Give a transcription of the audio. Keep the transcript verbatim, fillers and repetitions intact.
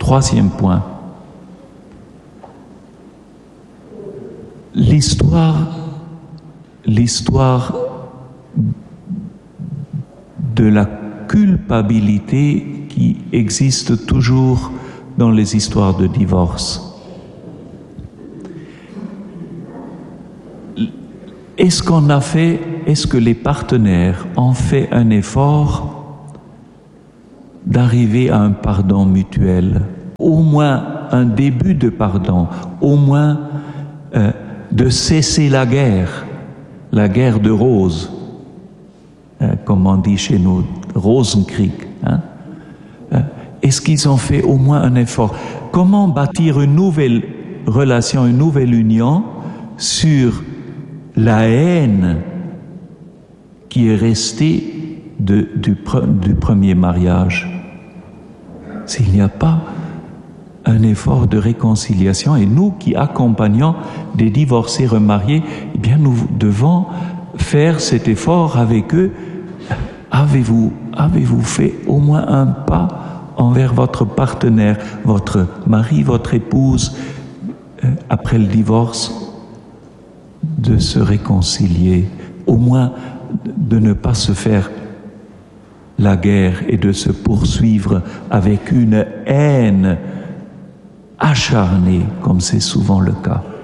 Troisième point. L'histoire, l'histoire de la culpabilité qui existe toujours dans les histoires de divorce. Est-ce qu'on a fait, est-ce que les partenaires ont fait un effort d'arriver à un pardon mutuel, au moins un début de pardon, au moins euh, de cesser la guerre, la guerre de rose, euh, comme on dit chez nous, Rosenkrieg. Hein? Euh, est-ce qu'ils ont fait au moins un effort? Comment bâtir une nouvelle relation, une nouvelle union sur la haine qui est restée de, du, du premier mariage? S'il n'y a pas un effort de réconciliation, et nous qui accompagnons des divorcés remariés, eh bien nous devons faire cet effort avec eux. Avez-vous, avez-vous fait au moins un pas envers votre partenaire, votre mari, votre épouse, euh, après le divorce, de se réconcilier, au moins de ne pas se faire la guerre et de se poursuivre avec une haine acharnée, comme c'est souvent le cas.